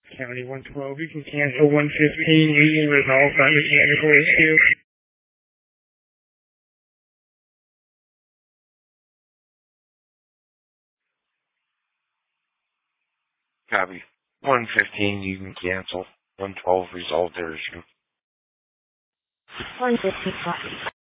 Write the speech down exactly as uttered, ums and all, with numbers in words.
County one twelve, you can cancel one fifteen, you can resolve that mechanical issue. Copy. one fifteen, you can cancel. one twelve, resolve their issue. one fifteen, copy.